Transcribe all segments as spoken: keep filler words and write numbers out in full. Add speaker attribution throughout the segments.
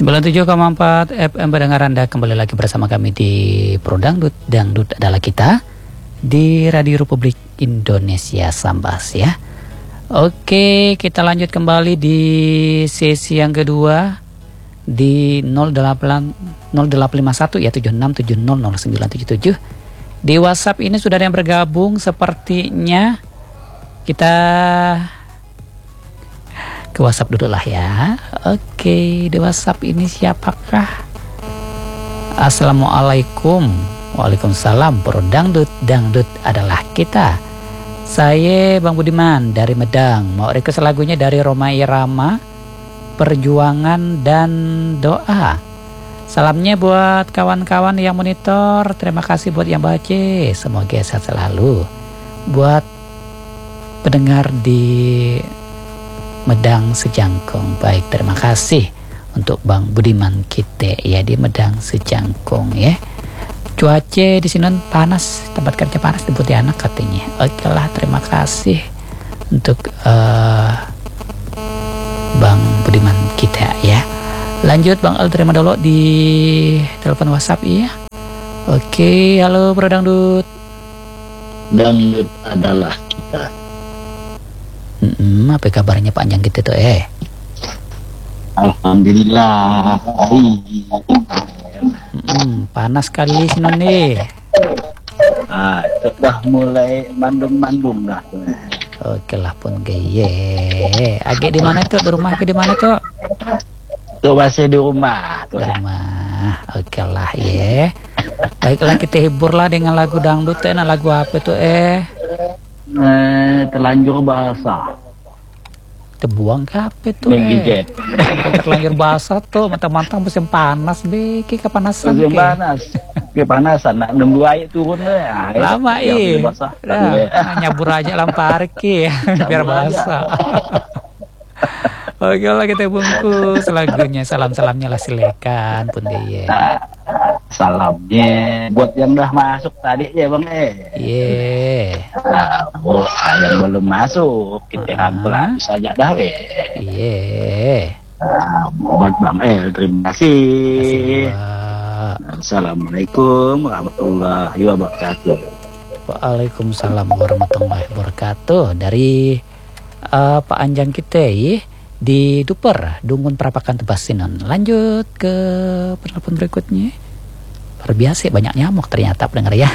Speaker 1: sembilan puluh tujuh koma empat F M pendengar Anda, kembali lagi bersama kami di Pro Dangdut. Dangdut adalah kita di Radio Republik Indonesia Sambas ya. Oke, kita lanjut kembali di sesi yang kedua di nol delapan lima satu ya tujuh enam tujuh nol nol sembilan tujuh tujuh. Di WhatsApp ini sudah ada yang bergabung, sepertinya kita ke WhatsApp dulu lah ya. Oke, di WhatsApp ini siapakah? Assalamualaikum. Waalaikumsalam. Pro Dangdut, dangdut adalah kita. Saya Bang Budiman dari Medang. Mau request lagunya dari Roma Irama, Perjuangan dan Doa. Salamnya buat kawan-kawan yang monitor. Terima kasih buat yang baca. Semoga sehat selalu. Buat pendengar di Medang Sejangkung, baik, terima kasih untuk Bang Budiman kita ya di Medang Sejangkung ya. Cuaca di sini panas, tempat kerja panas di Pontianak katanya. Oke lah, terima kasih untuk uh, Bang Budiman kita ya. Lanjut Bang El, terima dulu di telepon WhatsApp ya. Oke, halo Bro Dangdut.
Speaker 2: Dangdut adalah kita.
Speaker 1: Hmm, apa kabarnya panjang gitu tuh eh?
Speaker 2: Alhamdulillah.
Speaker 1: Hmm, panas kali sini nih.
Speaker 2: Ah, sudah mulai mandung-mandung dah.
Speaker 1: Oke lah pun geye. Agak di mana tuh? Di rumah ke di mana tuh?
Speaker 2: Tuh masih di rumah.
Speaker 1: Di rumah. Oke lah ya. Baiklah, kita hibur lah dengan lagu dangdut. Nah, lagu apa tuh eh?
Speaker 2: Eh, terlanjur basah.
Speaker 1: Terbuang ke apa tuh eh? Terlanjur basah tuh, mantang-mantang musim panas be, ki kepanasan.
Speaker 2: Musim panas, kepanasan. Nak nunggu air turun deh.
Speaker 1: Lama iya. Nah, nyabur aja lampar ki, biar basah. Oke lah, kita bungkus lagunya. Salam-salamnya lah silakan pun dia.
Speaker 2: Nah, salamnya buat yang udah masuk tadi ya Bang eh.
Speaker 1: Iya.
Speaker 2: Nah, buat yang belum masuk kita rangkul uh-huh. saja dah we.
Speaker 1: Iya.
Speaker 2: Nah, buat Bang El, terima kasih. Assalamualaikum warahmatullahi wabarakatuh.
Speaker 1: Waalaikumsalam warahmatullahi wabarakatuh. Dari uh, Pak Anjang kita ya, di Duper, Dungun Perapakan Tebasinon. Lanjut ke penelpon berikutnya. Luar biasa, banyak nyamuk ternyata pendengar ya.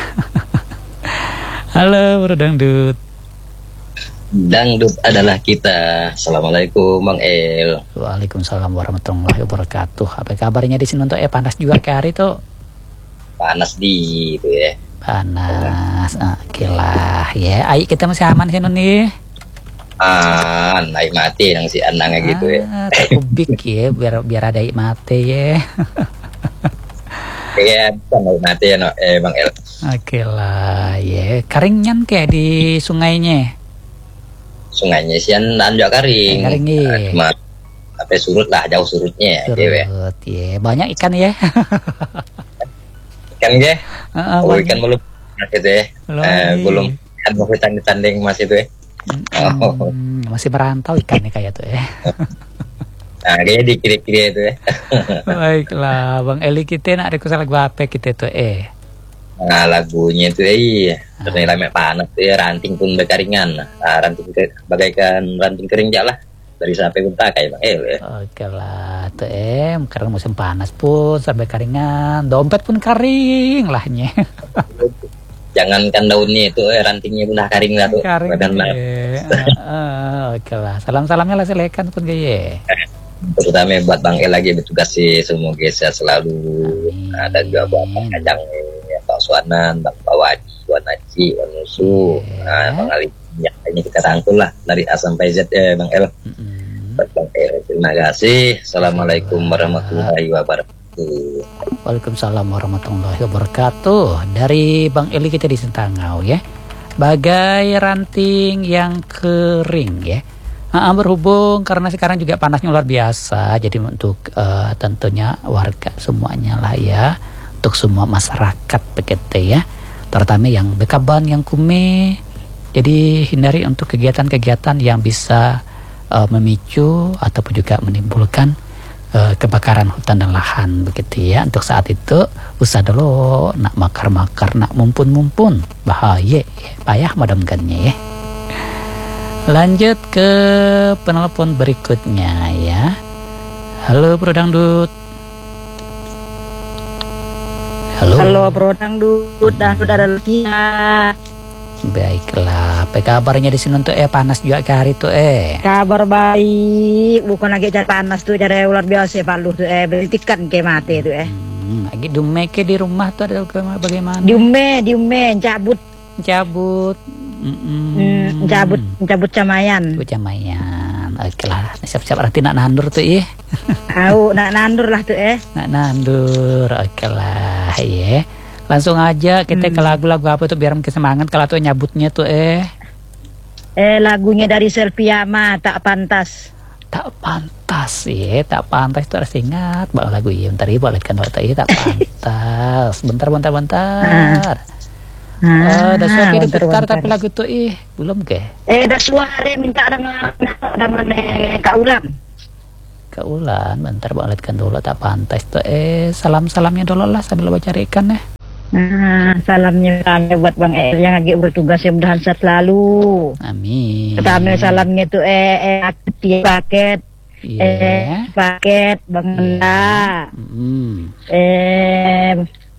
Speaker 1: Halo Bro Dangdut.
Speaker 3: Dangdut adalah kita. Assalamualaikum Bang El.
Speaker 1: Waalaikumsalam warahmatullahi wabarakatuh. Apa kabarnya di sini untuk eh panas juga ke hari tuh?
Speaker 3: Panas di itu ya.
Speaker 1: Panas. Oke lah ya. Ayo kita masih aman sih nih.
Speaker 3: Ah, naik mati yang si anangnya gitu ya.
Speaker 1: Kubik ya, biar biar ada naik mati ya.
Speaker 3: Iya, bisa naik mati ya no, eh Bang El.
Speaker 1: Oke lah ya. Karingan kayak di sungainya.
Speaker 3: Sungainya sih an juga kering.
Speaker 1: Karing ya.
Speaker 3: Cuma apa surut lah, jauh surutnya.
Speaker 1: Surut ya. Ya. Banyak ikan ya.
Speaker 3: Ikan ya.
Speaker 1: Uh,
Speaker 3: oh, ikan belum gitu ya. Belum. Eh, belum kan mau tanding-tanding masih itu ya.
Speaker 1: Hmm, oh. Masih merantau ikannya kayak tuh ya.
Speaker 3: Nah, kayaknya di kiri-kiri itu ya.
Speaker 1: Baiklah, Bang Eli, kita nak request lagu apa kita tuh eh?
Speaker 3: Nah, lagunya itu iya. Ternyata ah. panas tuh ya, ranting pun berkaringan. Nah, ranting ke, bagaikan ranting kering lah. Dari sampai pun tak kayak Bang El ya.
Speaker 1: Oke lah, tuh eh, karena musim panas pun sampai karingan, dompet pun kering lahnya.
Speaker 3: Jangankan daunnya itu eh, rantingnya pun dah kering lah tuh.
Speaker 1: Kering ya. uh, Oke lah, salam-salamnya lah silakan pun gaya.
Speaker 3: Terutama buat Bang El lagi bertugas sih, semoga sehat selalu. Ada juga buat Bang Ajang, ya, Pak Suanan, Bang Pawaji, Wan Haji, Wan Nusu, yeah. nah, Bang Ali. Ya, ini kita rangkul lah dari A sampai Z ya Bang El. Mm-hmm. Bang El, terima kasih. Assalamualaikum warahmatullahi wabarakatuh.
Speaker 1: Waalaikumsalam warahmatullahi wabarakatuh. Dari Bang Eli kita di Sentangau ya. Bagai ranting yang kering ya. Nah, berhubung karena sekarang juga panasnya luar biasa, jadi untuk uh, tentunya warga semuanya lah ya, untuk semua masyarakat begitu ya, terutama yang bekaban, yang kume, jadi hindari untuk kegiatan-kegiatan yang bisa uh, memicu ataupun juga menimbulkan uh, kebakaran hutan dan lahan begitu ya. Untuk saat itu usah dulu nak makar-makar, nak mumpun-mumpun, bahaya, payah madamkannya ya. Lanjut ke penelpon berikutnya ya. Halo Bro Dangdut. Halo.
Speaker 4: Halo Bro Dangdut, Dangdut ada Lucia.
Speaker 1: Baiklah, apa kabarnya di sini untuk eh panas juga ke hari tuh eh.
Speaker 4: Kabar baik, bukan lagi cari panas tuh, cari ular biasa Pak Lu tuh eh beritikan ke mati tuh eh.
Speaker 1: Hmm, lagi dumeke di rumah tuh ada bagaimana?
Speaker 4: Diume, diume, cabut,
Speaker 1: cabut. Mm-mm.
Speaker 4: Hmm, cabut, cabut camayan.
Speaker 1: Cabut camayan. Oke lah, siap-siap arti nak nandur tuh ya.
Speaker 4: Tahu, nak nandur lah tuh eh.
Speaker 1: Nak nandur, oke lah ya. Langsung aja kita hmm. ke lagu-lagu apa tuh biar makin semangat kalau tuh nyabutnya tuh eh.
Speaker 4: Eh lagunya dari Selpiama, Tak Pantas.
Speaker 1: Tak pantas ya, tak pantas itu harus ingat bahwa lagu iya. Bentar ya, boleh kan waktu tak pantas. Bentar, bentar, bentar. Ah, dah suara kita bentar tapi lagu tuh ih belum ke?
Speaker 4: Eh dah suara minta dengan dengan Kak Ulan.
Speaker 1: Kak Ulan, bentar boleh kan dulu tak pantas tuh eh salam-salamnya dulu lah sambil lo carikan ya.
Speaker 4: Nah, salamnya kami buat Bang El yang lagi bertugas yang mudahan sehat selalu.
Speaker 1: Amin.
Speaker 4: Pertama salamnya tuh eh eh paket.
Speaker 1: Yeah.
Speaker 4: Eh paket Bang Enda.
Speaker 1: Yeah. Mm.
Speaker 4: Eh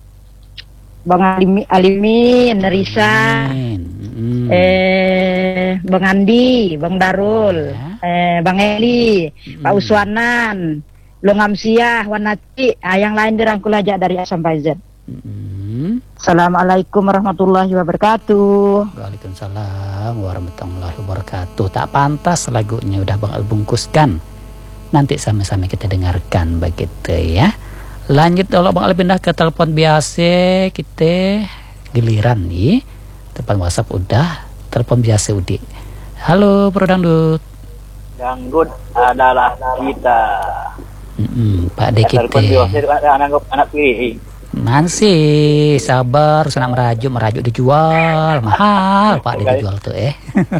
Speaker 4: Bang Alimi, Alimin, Risa.
Speaker 1: Mm.
Speaker 4: Eh Bang Andi, Bang Darul. Yeah. Eh Bang Eli, mm. Pak Uswanan, Longam Siah, Wanati, ah, yang lain dirangkul aja dari A sampai Z.
Speaker 1: Mm.
Speaker 4: Assalamualaikum warahmatullahi wabarakatuh.
Speaker 1: Waalaikumsalam warahmatullahi wabarakatuh. Tak pantas lagunya udah Bang El bungkuskan. Nanti sama-sama kita dengarkan begitu ya. Lanjut kalau Bang El pindah ke telepon biasa kita giliran nih. Telepon WhatsApp udah, telepon biasa udah. Halo Bro Dangdut.
Speaker 2: Dangdut adalah kita.
Speaker 1: Mm-mm, Pak De kita.
Speaker 2: Telepon biasa anak anak pilih.
Speaker 1: Masih sabar, senang merajuk, merajuk dijual mahal Pak dijual tuh eh.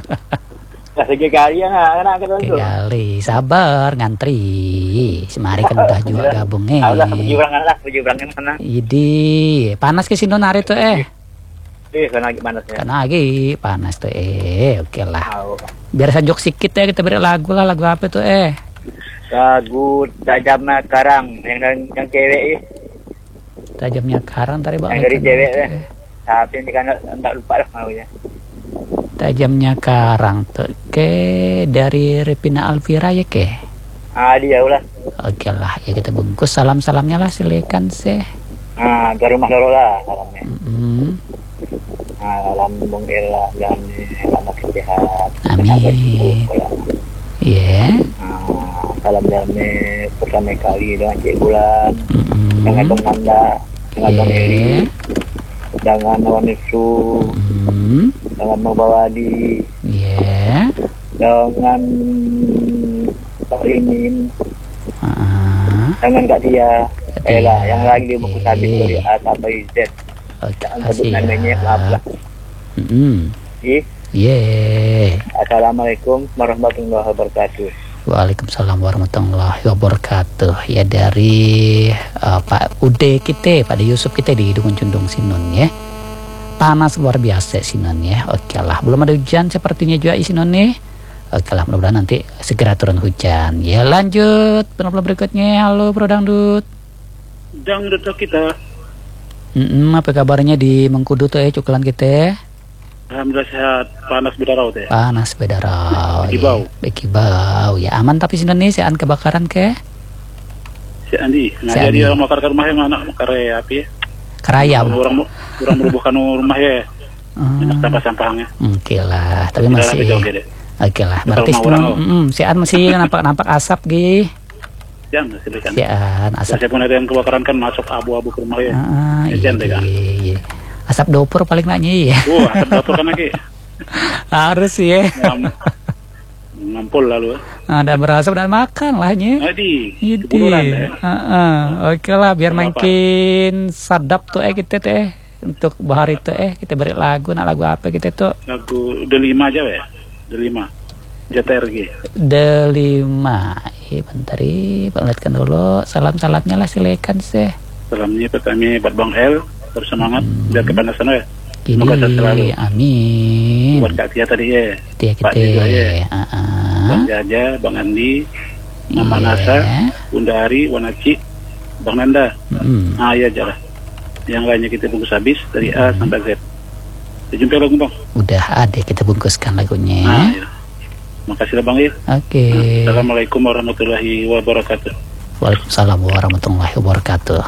Speaker 2: Tiga kali ya anak
Speaker 1: Tiga kali sabar ngantri. Semari kan udah juga gabung eh.
Speaker 2: Udah tujuh orang lah, tujuh orang yang mana?
Speaker 1: Idi panas ke sini hari tuh eh.
Speaker 2: Eh kan lagi panas ya.
Speaker 1: Kan lagi panas tuh eh. Oke lah. Biar sanjok sikit ya kita beri lagu lah, lagu apa tuh eh?
Speaker 2: Lagu Tajamnya Karang yang yang cewek eh.
Speaker 1: Tajamnya Karang tadi Bang.
Speaker 2: Yang dari cewek ya. Tapi ini kan enggak lupa lah maunya.
Speaker 1: Tajamnya Karang tuh ke dari Repina Alvira ya ke?
Speaker 2: Ah dia ulah.
Speaker 1: Oke lah ya kita bungkus salam-salamnya lah silakan sih.
Speaker 2: Ah ke rumah dulu lah salamnya.
Speaker 1: Mm-hmm.
Speaker 2: Ah salam Bung Ella dan anak sehat.
Speaker 1: Amin. Iya.
Speaker 2: Ah salam damai pertama kali dengan Cik Bulan.
Speaker 1: Mm-hmm.
Speaker 2: Dengan Bang Nanda, dengan Bang
Speaker 1: Yeah.
Speaker 2: Eli, dengan Wanisu,
Speaker 1: Mm-hmm.
Speaker 2: dengan Bang Bawadi,
Speaker 1: Iya.
Speaker 2: dengan Pak Rimin,
Speaker 1: Uh-huh.
Speaker 2: dengan Kak Tia,
Speaker 1: Tia.
Speaker 2: Ella, yang lagi di buku
Speaker 1: Yeah.
Speaker 2: habis dari A sampai Z.
Speaker 1: Oke,
Speaker 2: Jangan
Speaker 1: kasih
Speaker 2: sebut namanya,
Speaker 1: ya.
Speaker 2: maaf lah.
Speaker 1: Mm-hmm.
Speaker 2: Ih,
Speaker 1: Yeah.
Speaker 2: Assalamualaikum warahmatullahi wabarakatuh.
Speaker 1: Waalaikumsalam warahmatullahi wabarakatuh. Ya dari uh, Pak Ude kita, Pak De Yusuf kita di Dungun Cundung Sinun ya. Panas luar biasa Sinun ya. Oke lah, belum ada hujan sepertinya juga di Sinun nih. Oke lah, mudah-mudahan nanti segera turun hujan. Ya lanjut, penelpon berikutnya. Halo Bro Dangdut.
Speaker 5: Dangdut kita.
Speaker 1: Mm-mm, apa kabarnya di Mengkudu tuh ya, cukulan kita?
Speaker 5: Alhamdulillah sehat, panas bedarau teh.
Speaker 1: Panas bedarau.
Speaker 5: Beki bau.
Speaker 1: Beki bau. Ya aman tapi Sinun nih, sean kebakaran ke?
Speaker 5: Si Andi,
Speaker 1: Si
Speaker 5: nah
Speaker 1: Andi.
Speaker 5: jadi orang bakar rumah yang anak bakar api ya.
Speaker 1: Kerayam.
Speaker 5: Orang orang merubuhkan rumah ya.
Speaker 1: Hmm.
Speaker 5: Enak sampah-sampahnya.
Speaker 1: Oke lah, tapi
Speaker 5: Tidak
Speaker 1: masih.
Speaker 5: lebih jauh gede.
Speaker 1: Oke lah,
Speaker 5: Kita
Speaker 1: berarti
Speaker 5: rumah orang, oh.
Speaker 1: mm, sian masih nampak-nampak asap gih.
Speaker 5: Jangan silakan.
Speaker 1: Sian asap.
Speaker 5: Siapun ada yang kebakaran kan masuk abu-abu ke rumah ya.
Speaker 1: Ah, iya,
Speaker 5: Jangan deh kan.
Speaker 1: iya, iya. Asap dapur paling nanya ya.
Speaker 5: Oh, asap dapur kan lagi.
Speaker 1: Harus ya.
Speaker 5: Ngam- Ngampul lalu.
Speaker 1: Ada berasap dan makan lah nya.
Speaker 5: Adi,
Speaker 1: Jadi,
Speaker 5: kebururan ya.
Speaker 1: oke lah, biar
Speaker 5: Apa?
Speaker 1: makin sadap tuh eh kita teh untuk bahari itu eh kita beri lagu, nak lagu apa kita tuh?
Speaker 5: Lagu delima aja ya. Delima. J T R G.
Speaker 1: Delima. Eh, bentar, eh, lihatkan dulu. Salam-salamnya lah silakan sih.
Speaker 5: Salamnya pertama buat Bang El, terus semangat
Speaker 1: Hmm.
Speaker 5: biar kepanasan ya.
Speaker 1: Ini,
Speaker 5: Semoga sehat selalu.
Speaker 1: amin.
Speaker 5: Buat Kak Tia tadi ya.
Speaker 1: Tia
Speaker 5: Pak
Speaker 1: kita.
Speaker 5: juga ya.
Speaker 1: Uh-uh.
Speaker 5: Bang Jaja, Bang Andi, Mama
Speaker 1: Iya.
Speaker 5: Nasa, Bunda Ari, Wanaci, Bang Nanda.
Speaker 1: Mm.
Speaker 5: Ah iya jalan. Yang lainnya kita bungkus habis dari A sampai Z. Dijumpai lagu Bang.
Speaker 1: Udah ada kita bungkuskan lagunya.
Speaker 5: Ah iya. Makasih lah Bang ya.
Speaker 1: Oke.
Speaker 5: Assalamualaikum warahmatullahi wabarakatuh.
Speaker 1: Waalaikumsalam warahmatullahi wabarakatuh.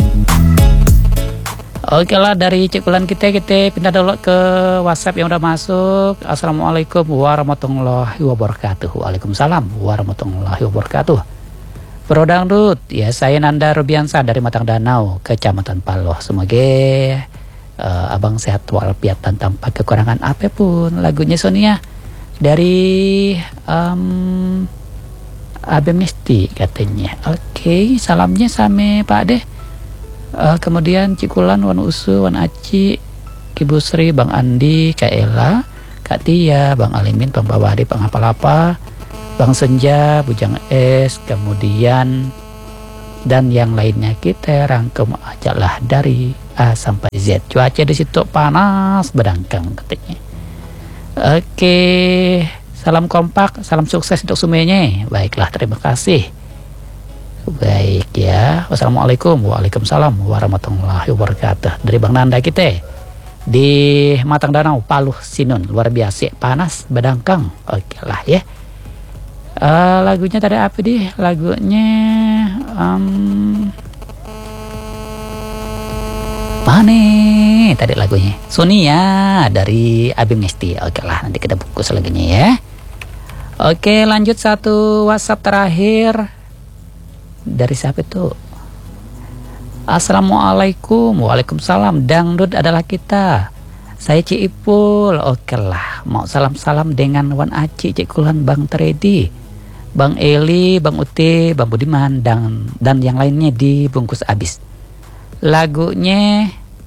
Speaker 1: Oke lah, dari cekulan kita kita pindah dulu ke WhatsApp yang udah masuk. Assalamualaikum warahmatullahi wabarakatuh. Waalaikumsalam warahmatullahi wabarakatuh. Bro Dangdut, ya saya Nanda Rubiansa dari Matang Danau, Kecamatan Paloh. Semoga uh, abang sehat walafiat dan tanpa kekurangan apapun. Lagunya Sonia dari um, Abemnesti katanya. Oke, salamnya sama Pak deh. Uh, kemudian Cikulan, Wan Usu, Wan Aci, Ibu Sri, Bang Andi, Kak Ella, Kak Tia, Bang Alimin, Bang Bawadi, Bang Apa-Lapa, Bang Senja, Bujang Es, kemudian dan yang lainnya kita rangkum aja lah dari A sampai Z. Cuaca di situ panas bedangkang katanya. Oke, salam kompak, salam sukses untuk semuanya. Baiklah, terima kasih. Baik ya. Wassalamualaikum. Waalaikumsalam warahmatullahi wabarakatuh. Dari Bang Nanda kita di Matang Danau, Paluh Sinun. Luar biasa panas bedangkang. Oke lah ya. Uh, lagunya tadi apa deh? Lagunya um, mana tadi lagunya? Sonia dari Abimnesti. Oke lah, nanti kita bungkus lagunya ya. Oke, lanjut satu WhatsApp terakhir. Dari siapa itu? Assalamualaikum. Waalaikumsalam. Dangdut adalah kita. Saya Cik Ipul. Oke lah, mau salam-salam dengan Wan Aci, Cik Kulan, Bang Tredi, Bang Eli, Bang Uti, Bang Budiman, dan, dan yang lainnya dibungkus abis. Lagunya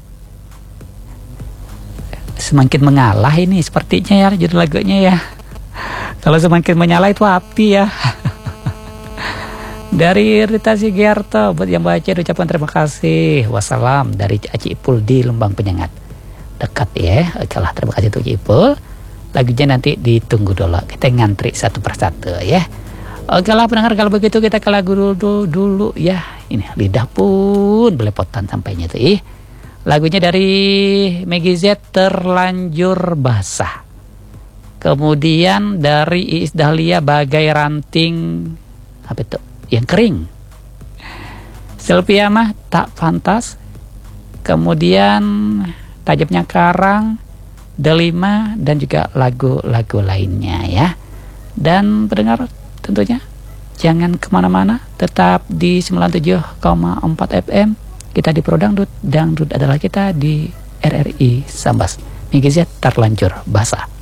Speaker 1: semakin mengalah ini sepertinya ya, judul lagunya ya. Kalau semakin menyala itu api ya. Dari Rita Sigiarto, buat yang baca ucapkan terima kasih. Wassalam dari Aci Ipul di Lembang Penyengat. Dekat ya. Oke lah, terima kasih untuk Aci Ipul. Lagunya nanti ditunggu dulu. Kita ngantri satu persatu ya. Oke lah pendengar, kalau begitu kita ke lagu dulu, dulu ya. Ini lidah pun belepotan sampainya tuh ih. Lagunya dari Meggy Z, Terlanjur Basah. Kemudian dari Iis Dahlia, Bagai Ranting apa itu? Yang kering. Sylvia mah Tak Pantas. Kemudian Tajamnya Karang, Delima, dan juga lagu-lagu lainnya ya. Dan pendengar tentunya jangan kemana-mana, tetap di sembilan puluh tujuh koma empat F M. Kita di Pro Dangdut, Dangdut adalah kita di R R I Sambas. Meggy Z, Terlanjur Basah.